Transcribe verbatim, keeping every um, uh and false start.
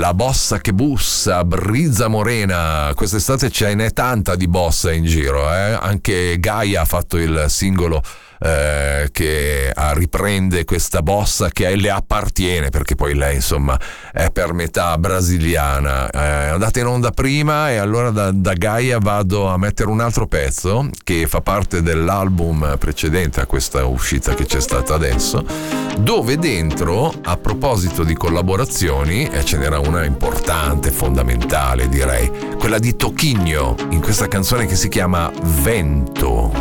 La bossa che bussa, Brizza Morena. Quest'estate ce n'è tanta di bossa in giro, eh? Anche Gaia ha fatto il singolo eh, che ah, riprende questa bossa che le appartiene, perché poi lei insomma è per metà brasiliana. Eh, è andata in onda prima e allora da, da Gaia vado a mettere un altro pezzo che fa parte dell'album precedente a questa uscita che c'è stata adesso, dove dentro, a proposito di collaborazioni, e ce n'era una importante, fondamentale direi, quella di Toquinho in questa canzone che si chiama Vento.